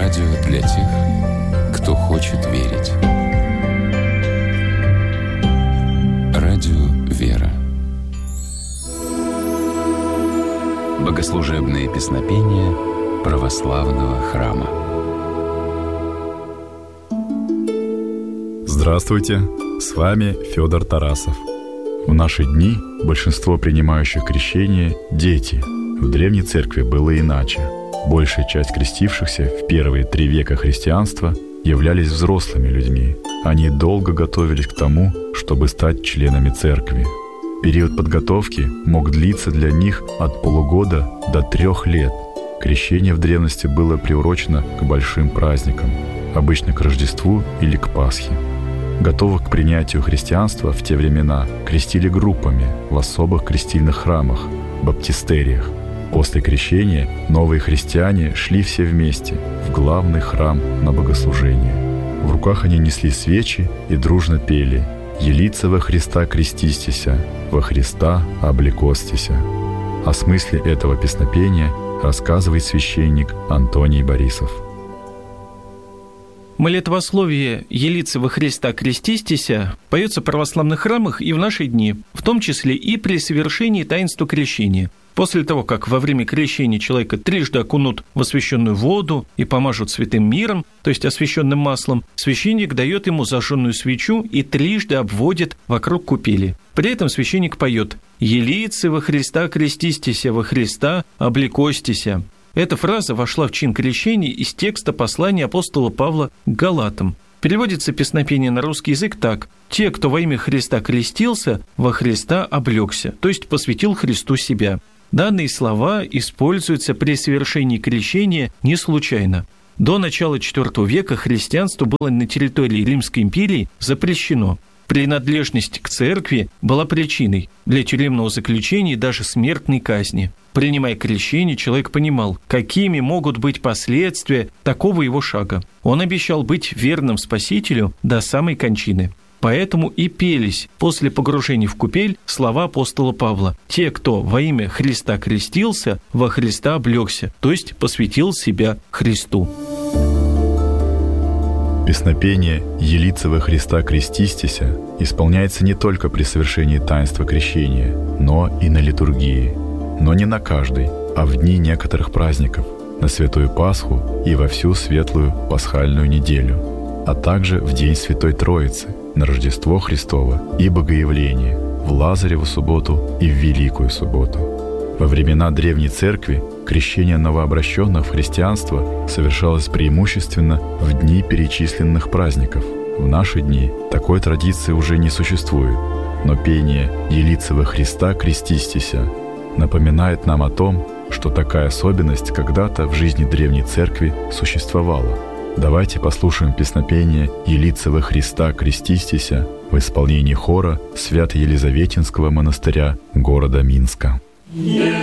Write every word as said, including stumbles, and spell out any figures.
Радио для тех, кто хочет верить. Радио «Вера». Богослужебные песнопения православного храма. Здравствуйте, с вами Федор Тарасов. В наши дни большинство принимающих крещение – дети. В Древней Церкви было иначе. Большая часть крестившихся в первые три века христианства являлись взрослыми людьми. Они долго готовились к тому, чтобы стать членами Церкви. Период подготовки мог длиться для них от полугода до трех лет. Крещение в древности было приурочено к большим праздникам, обычно к Рождеству или к Пасхе. Готовых к принятию христианства в те времена крестили группами в особых крестильных храмах, баптистериях. После крещения новые христиане шли все вместе в главный храм на богослужение. В руках они несли свечи и дружно пели: «Елица во Христа крестистися, во Христа облекостися». О смысле этого песнопения рассказывает священник Антоний Борисов. Молитвословие «Елица во Христа крестистися» поется в православных храмах и в наши дни, в том числе и при совершении таинства крещения. После того, как во время крещения человека трижды окунут в освященную воду и помажут святым миром, то есть освященным маслом, священник дает ему зажженную свечу и трижды обводит вокруг купели. При этом священник поет: «Елицы во Христа крестистися, во Христа облекостися». Эта фраза вошла в чин крещения из текста послания апостола Павла к Галатам. Переводится песнопение на русский язык так: «Те, кто во имя Христа крестился, во Христа облегся», то есть посвятил Христу себя. Данные слова используются при совершении крещения не случайно. До начала четвёртого века христианство было на территории Римской империи запрещено. Принадлежность к церкви была причиной для тюремного заключения и даже смертной казни. Принимая крещение, человек понимал, какими могут быть последствия такого его шага. Он обещал быть верным Спасителю до самой кончины. Поэтому и пелись после погружения в купель слова апостола Павла: «Те, кто во имя Христа крестился, во Христа облегся», то есть посвятил себя Христу. Песнопение «Елица во Христа крестистися» исполняется не только при совершении таинства крещения, но и на литургии. Но не на каждый, а в дни некоторых праздников, на Святую Пасху и во всю Светлую Пасхальную неделю, а также в День Святой Троицы, на Рождество Христово и Богоявление, в Лазареву субботу и в Великую субботу. Во времена Древней Церкви крещение новообращенных в христианство совершалось преимущественно в дни перечисленных праздников. В наши дни такой традиции уже не существует, но пение «Елица во Христа крестистися» напоминает нам о том, что такая особенность когда-то в жизни Древней Церкви существовала. Давайте послушаем песнопение «Елица во Христа крестистися» в исполнении хора Свято-Елизаветинского монастыря города Минска.